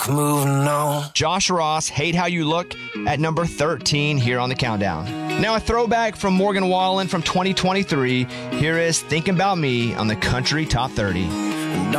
moving on. Josh Ross, Hate How You Look, at number 13 here on the countdown. Now a throwback from Morgan Wallen from 2023. Here is Thinking About Me on the Country Top 30.